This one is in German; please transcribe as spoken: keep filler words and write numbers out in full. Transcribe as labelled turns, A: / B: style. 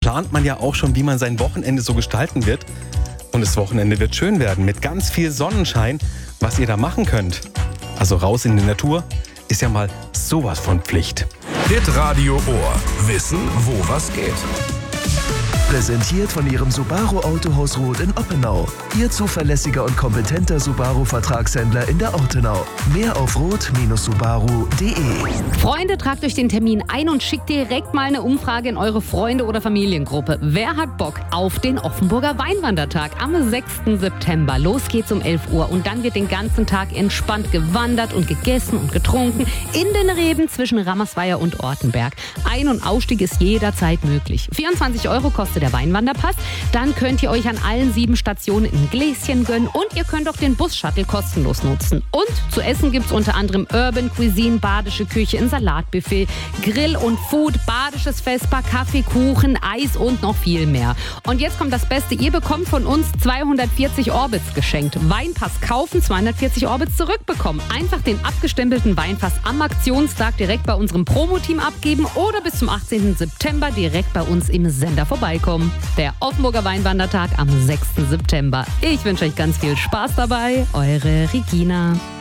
A: plant man ja auch schon, wie man sein Wochenende so gestalten wird. Und das Wochenende wird schön werden mit ganz viel Sonnenschein, was ihr da machen könnt. Also raus in die Natur ist ja mal sowas von Pflicht.
B: Hitradio Ohr. Wissen, wo was geht.
C: Präsentiert von Ihrem Subaru Autohaus Roth in Oppenau. Ihr zuverlässiger und kompetenter Subaru-Vertragshändler in der Ortenau. Mehr auf roth Subaru punkt de.
D: Freunde, tragt euch den Termin ein und schickt direkt mal eine Umfrage in eure Freunde- oder Familiengruppe. Wer hat Bock auf den Offenburger Weinwandertag am sechsten September? Los geht's um elf Uhr und dann wird den ganzen Tag entspannt gewandert und gegessen und getrunken in den Reben zwischen Rammersweier und Ortenberg. Ein- und Ausstieg ist jederzeit möglich. vierundzwanzig Euro kostet der Weinwanderpass. Dann könnt ihr euch an allen sieben Stationen ein Gläschen gönnen und ihr könnt auch den Bus-Shuttle kostenlos nutzen. Und zu essen gibt's unter anderem Urban Cuisine, badische Küche, ein Salatbuffet, Grill und Food, badisches Vesper, Kaffee, Kuchen, Eis und noch viel mehr. Und jetzt kommt das Beste, ihr bekommt von uns zweihundertvierzig Orbits geschenkt. Weinpass kaufen, zweihundertvierzig Orbits zurückbekommen. Einfach den abgestempelten Weinpass am Aktionstag direkt bei unserem Promo-Team abgeben oder bis zum achtzehnten September direkt bei uns im Sender vorbeikommen. Der Offenburger Weinwandertag am sechsten September. Ich wünsche euch ganz viel Spaß dabei. Eure Regina.